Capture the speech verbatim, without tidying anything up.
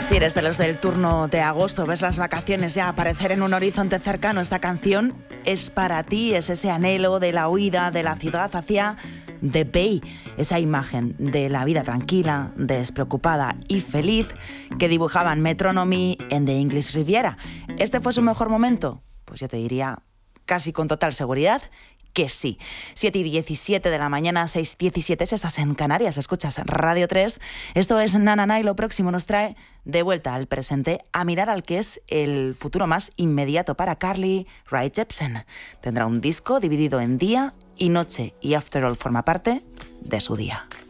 Si eres de los del turno de agosto, ves las vacaciones ya aparecer en un horizonte cercano, esta canción es para ti, es ese anhelo de la huida de la ciudad hacia The Bay, esa imagen de la vida tranquila, despreocupada y feliz que dibujaban Metronomy en The English Riviera. ¿Este fue su mejor momento? Pues yo te diría casi con total seguridad que sí. siete y diecisiete de la mañana, seis y diecisiete, si estás en Canarias, escuchas Radio tres. Esto es Na Na Na y lo próximo nos trae de vuelta al presente a mirar al que es el futuro más inmediato para Carly Rae Jepsen. Tendrá un disco dividido en día y noche y After All forma parte de su día.